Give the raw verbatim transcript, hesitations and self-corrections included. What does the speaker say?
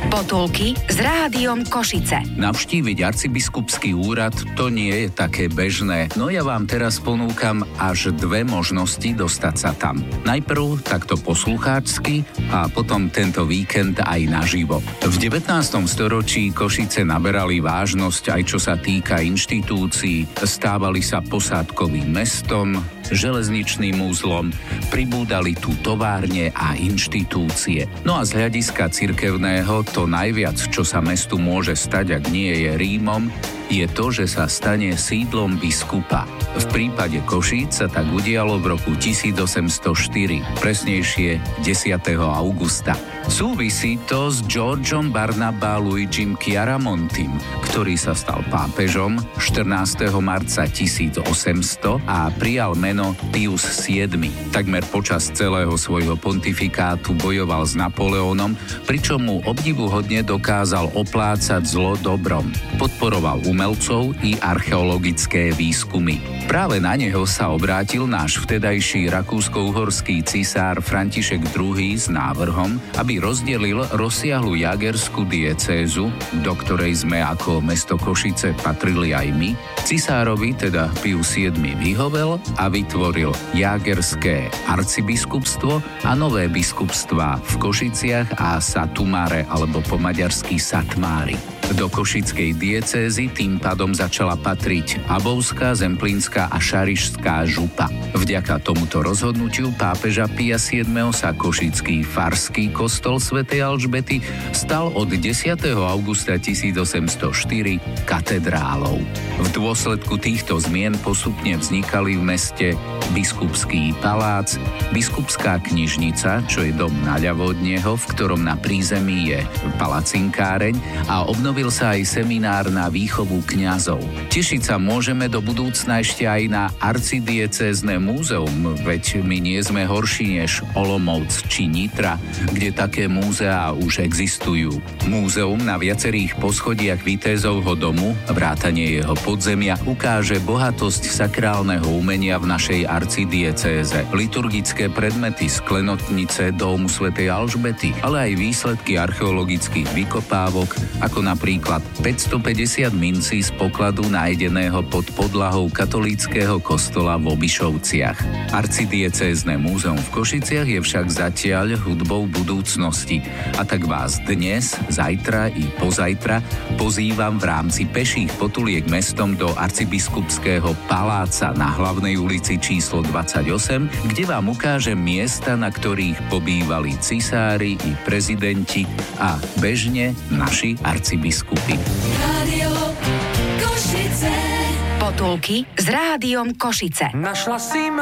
Potulky s Rádiom Košice. Navštíviť arcibiskupský úrad to nie je také bežné, no ja vám teraz ponúkam až dve možnosti dostať sa tam. Najprv takto poslucháčsky a potom tento víkend aj naživo. V devätnástom storočí Košice naberali vážnosť aj čo sa týka inštitúcií, stávali sa posádkovým mestom, železničným úzlom, pribúdali tu továrne a inštitúcie. No a z hľadiska cirkevného to najviac, čo sa mestu môže stať, ak nie je Rímom, je to, že sa stane sídlom biskupa. V prípade Košíc sa tak udialo v roku tisícosemstoštyri, presnejšie desiateho augusta. Súvisí to s Georgeom Barnaba Luigim Chiaramontim, ktorý sa stal pápežom štrnásteho marca tisícosemsto a prijal meno Pius siedmy. Takmer počas celého svojho pontifikátu bojoval s Napoleónom, pričom mu obdivuhodne dokázal oplácať zlo dobrom. Podporoval umelcov i archeologické výskumy. Práve na neho sa obrátil náš vtedajší rakúsko-uhorský cisár František druhý. S návrhom, aby rozdelil rozsiahlu jagerskú diecézu, do ktorej sme ako mesto Košice patrili aj my. Cisárovi, teda Pius siedmy. vyhovel a vytvoril jagerské arcibiskupstvo a nové biskupstvá v Košiciach a Satumáre, alebo po maďarsky Satmári. Do košickej diecézy tým pádom začala patriť Abovská, Zemplínska a Šarišská župa. Vďaka tomuto rozhodnutiu pápeža Pia siedmeho. sa košický farský kostol svätej Alžbety stal od desiateho augusta tisícosemstoštyri katedrálou. V dôsledku týchto zmien postupne vznikali v meste biskupský palác, biskupská knižnica, čo je dom naľavo od neho, v ktorom na prízemí je palacinkáreň, a obnovil sa aj seminár na výchovu kňazov. Tešiť sa môžeme do budúcna ešte aj na arcidiecézne múzeum, veď my nie sme horší než Olomouc či Nitra, kde také múzeá už existujú. Múzeum na viacerých poschodiach vítézovho domu, vrátanie jeho podzemia, ukáže bohatosť sakrálneho umenia v našej arcidiecéze, liturgické predmety z klenotnice domu svätej Alžbety, ale aj výsledky archeologických vykopávok, ako napríklad päťstopäťdesiat mincí z pokladu nájdeného pod podlahou katolíckeho kostola v Obišovciach. Arcidiecézne múzeum v Košiciach je však zatiaľ hudbou budúcnosti, a tak vás dnes, zajtra i pozajtra pozývam v rámci peších potuliek mestom do arcibiskupského paláca na hlavnej ulici číslo dvadsaťosem, kde vám ukážem miesta, na ktorých pobývali cisári i prezidenti a bežne naši arcibiskupy. Rádio Košice. Potulky s Rádiom Košice. Našla si